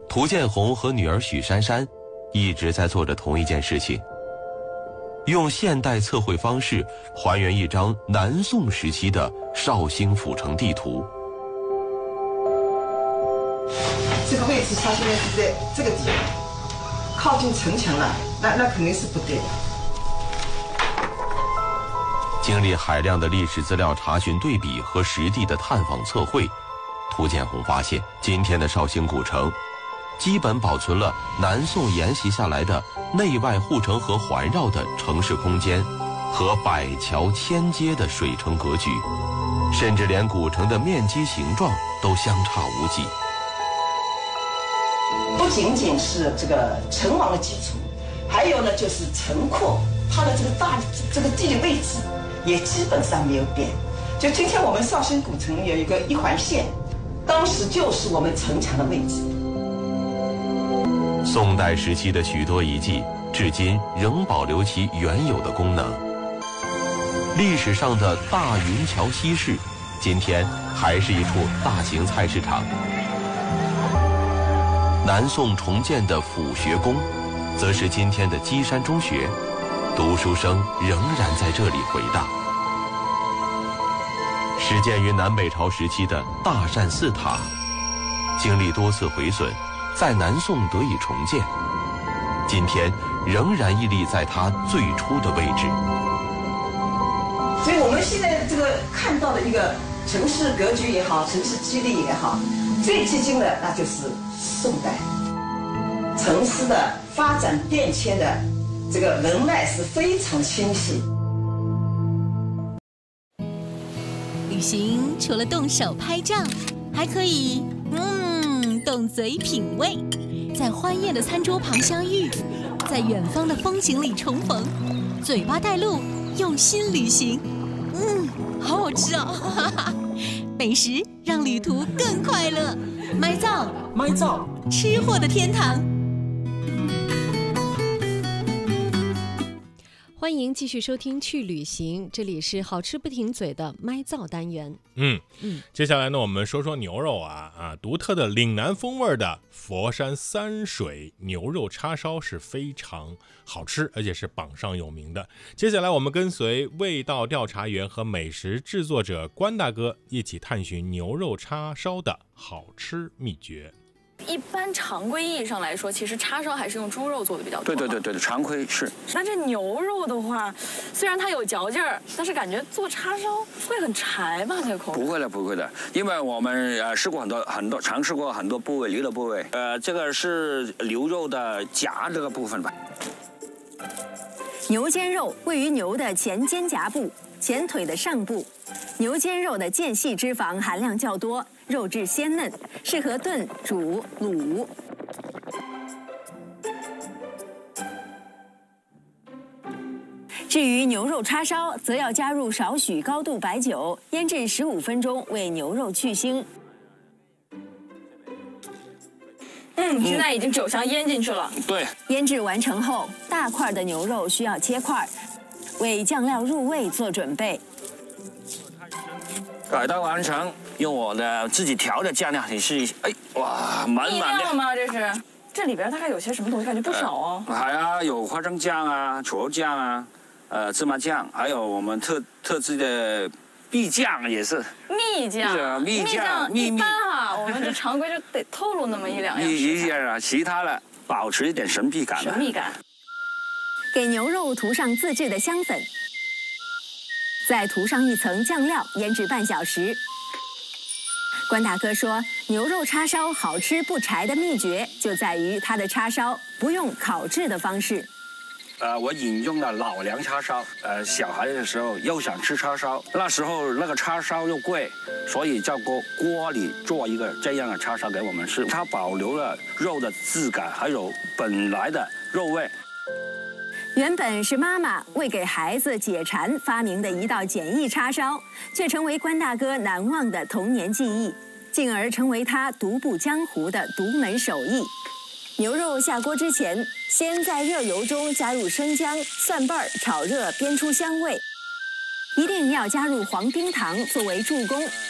涂建红和女儿许珊珊一直在做着同一件事情，用现代测绘方式还原一张南宋时期的绍兴府城地图。 这个位置它现在是在这个地方，靠近城墙了，那肯定是不对的。 经历海量的历史资料查询对比和实地的探访测绘，涂建红发现，今天的绍兴古城基本保存了南宋沿袭下来的内外护城河环绕的城市空间和百桥千街的水城格局，甚至连古城的面积形状都相差无几。 不仅仅是这个城王的基础，还有呢就是城廓，它的这个地理位置也基本上没有变。就今天我们绍兴古城有一个一环线，当时就是我们城墙的位置。 宋代时期的许多遗迹，至今仍保留其原有的功能。历史上的大云桥西市，今天还是一处大型菜市场。南宋重建的府学宫，则是今天的基山中学，读书声仍然在这里回荡。始建于南北朝时期的大善寺塔，经历多次毁损，在南宋得以重建，今天仍然屹立在它最初的位置。 所以我们现在这个看到的一个城市格局也好，城市基地也好，最接近的那就是宋代。城市的发展变迁的这个人脉是非常清晰。 旅行除了动手拍照，还可以动嘴品味，在欢宴的餐桌旁相遇，在远方的风景里重逢，嘴巴带路，用心旅行。好好吃哦！美食让旅途更快乐。麦灶，吃货的天堂。欢迎继续收听去旅行，这里是好吃不停嘴的麦灶单元。 接下来呢，我们说说牛肉独特的岭南风味的佛山三水牛肉叉烧是非常好吃，而且是榜上有名的。接下来我们跟随味道调查员和美食制作者关大哥一起探寻牛肉叉烧的好吃秘诀。 一般常规意义上来说，其实叉烧还是用猪肉做的比较多。 对，常规是。 那这牛肉的话，虽然它有嚼劲儿，但是感觉做叉烧会很柴吧？这个口感？ 不会的，因为我们试过尝试过很多部位，牛的部位。这个是牛肉的夹这个部分吧。 牛肩肉位于牛的前肩胛部、前腿的上部。牛肩肉的间隙脂肪含量较多，肉质鲜嫩，适合炖、煮、卤。至于牛肉叉烧，则要加入少许高度白酒，腌制15分钟，为牛肉去腥。 现在已经酒香腌进去了。 对。 腌制完成后，大块的牛肉需要切块，为酱料入味做准备。 改刀完成，用我的自己调的酱料，你试一下。哇，满满的。 了吗？这里边大概有些什么东西？感觉不少哦。 还有花生酱啊、醋酱啊、芝麻酱，还有我们特制的蜜酱也是。 蜜酱，一般我们这常规就得透露那么1-2样。 一样啊，其他的保持一点神秘感。 给牛肉涂上自制的香粉。再涂上一层酱料，腌制半小时。关大哥说，牛肉叉烧好吃不柴的秘诀就在于它的叉烧不用烤制的方式。 我引用了老梁叉烧。小孩的时候又想吃叉烧，那时候那个叉烧又贵，所以在锅里做一个这样的叉烧给我们吃。它保留了肉的质感，还有本来的肉味。 原本是妈妈为给孩子解馋发明的一道简易叉烧，却成为关大哥难忘的童年记忆，进而成为他独步江湖的独门手艺。牛肉下锅之前，先在热油中加入生姜、蒜瓣炒热，煸出香味。一定要加入黄冰糖作为助攻，